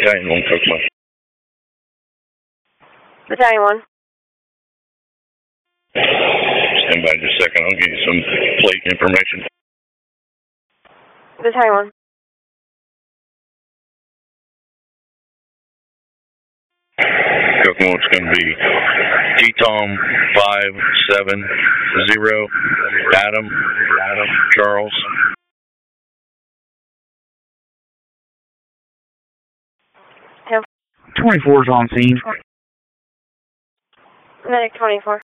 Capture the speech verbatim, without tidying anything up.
Battalion one, Kokomo. Battalion one. Stand by just a second. I'll give you some plate information. Battalion one. Kokomo, it's going to be T Tom five seven zero, Adam, Adam, Charles. Yep. twenty-four is on scene. Medic twenty-four.